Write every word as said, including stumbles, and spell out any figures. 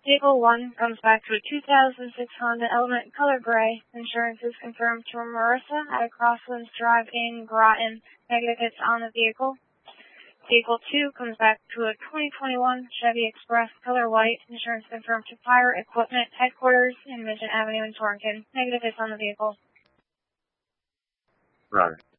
Vehicle one comes back to a two thousand six Honda Element Color Gray. Insurance is confirmed to Marissa at a Crosslands Drive in Groton. Negative hits on the vehicle. Vehicle two comes back to a twenty twenty-one Chevy Express Color White. Insurance confirmed to Fire Equipment Headquarters in Mission Avenue in Torrington. Negative hits on the vehicle. Right.